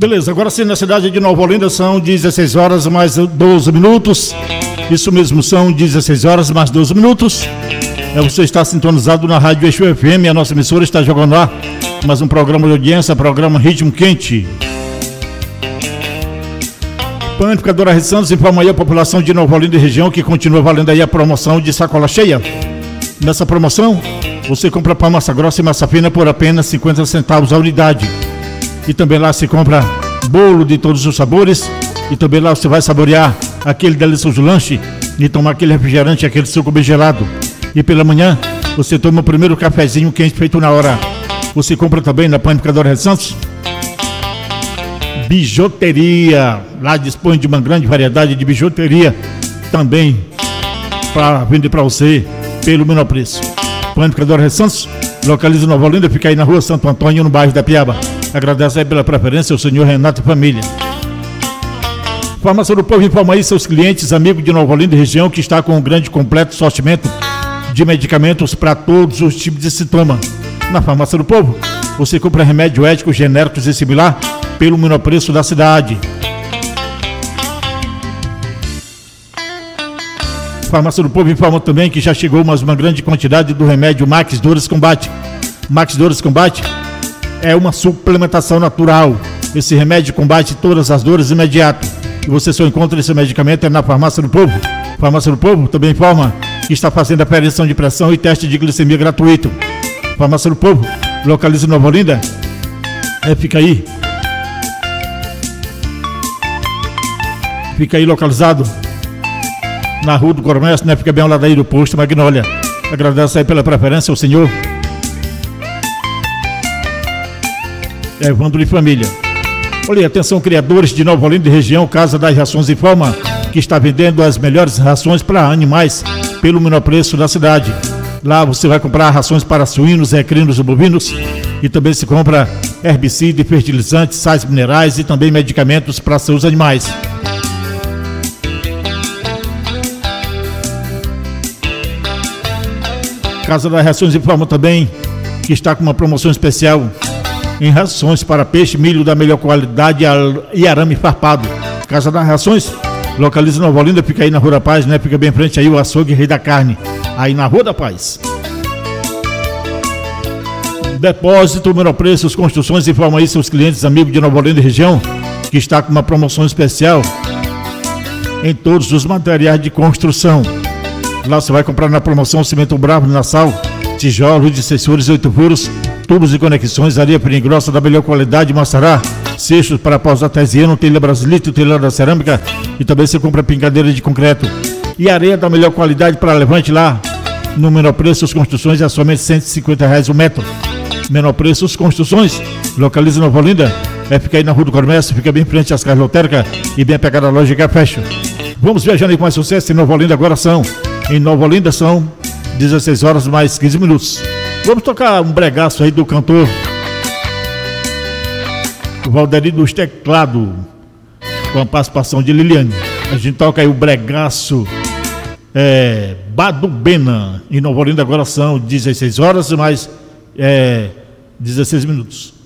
Beleza, agora sim na cidade de Nova Olinda são 16 horas mais 12 minutos. Isso mesmo, são 16 horas mais 12 minutos. Você está sintonizado na Rádio Eixo FM, a nossa emissora está jogando lá mais um programa de audiência, programa Ritmo Quente. Panificadora Rede Santos informa aí a população de Nova Olinda e região que continua valendo aí a promoção de sacola cheia. Nessa promoção, você compra pão, massa grossa e massa fina por apenas 50 centavos a unidade. E também lá se compra bolo de todos os sabores. E também lá você vai saborear aquele delicioso lanche e tomar aquele refrigerante, aquele suco bem gelado. E pela manhã, você toma o primeiro cafezinho quente feito na hora. Você compra também na Panificadora Rede Santos bijuteria. Lá dispõe de uma grande variedade de bijuteria também para vender para você pelo menor preço. Panificadora Rede Santos localiza em Nova Olinda, fica aí na rua Santo Antônio, no bairro da Piaba. Agradece aí pela preferência o senhor Renato e família. Farmácia do Povo informa aí seus clientes, amigos de Nova Olinda e região, que está com um grande completo sortimento de medicamentos para todos os tipos de sintoma. Na Farmácia do Povo, você compra remédio ético, genéricos e similar pelo menor preço da cidade. Farmácia do Povo informa também que já chegou mais uma grande quantidade do remédio Max Dores Combate. Max Dores Combate é uma suplementação natural. Esse remédio combate todas as dores imediato. E você só encontra esse medicamento na Farmácia do Povo. Farmácia do Povo também informa que está fazendo aferição de pressão e teste de glicemia gratuito. Farmácia do Povo, localiza em Nova Olinda. Fica aí localizado na Rua do Comércio, né? Fica bem ao lado aí do posto Magnólia. Agradeço aí pela preferência ao senhor Evandro e família. Olha, atenção, criadores de Nova Olinda e região, Casa das Rações informa que está vendendo as melhores rações para animais pelo menor preço da cidade. Lá você vai comprar rações para suínos, equinos e bovinos, e também se compra herbicida, fertilizantes, sais minerais e também medicamentos para seus animais. Casa das Rações informa também que está com uma promoção especial em rações para peixe, milho da melhor qualidade e arame farpado. Casa das Rações localiza em Nova Olinda, fica aí na Rua da Paz, né? Fica bem em frente aí o açougue Rei da Carne, aí na Rua da Paz. Depósito, menor preços, construções, informa aí seus clientes, amigos de Nova Olinda e região, que está com uma promoção especial em todos os materiais de construção. Lá você vai comprar na promoção cimento bravo, nassau, tijolos de 6 furos e 8 furos, tubos e conexões, areia fina e grossa da melhor qualidade, maçará, cestos para paus artesiano, telha brasilite, telha da cerâmica, e também você compra pingadeira de concreto e areia da melhor qualidade para levante. Lá no menor preço, as construções é somente R$150 o metro. Menor preço, as construções localiza em Nova Olinda, fica aí na Rua do Comércio, fica bem em frente às casas lotéricas e bem pegada a loja Café Fashion. Vamos viajando aí com mais sucesso em Nova Olinda. Agora em Nova Olinda são 16 horas mais 15 minutos. Vamos tocar um bregaço aí do cantor Valderi dos Teclados, com a participação de Liliane. A gente toca aí o bregaço Badubena. Em Nova Olinda agora são 16 horas mais 16 minutos.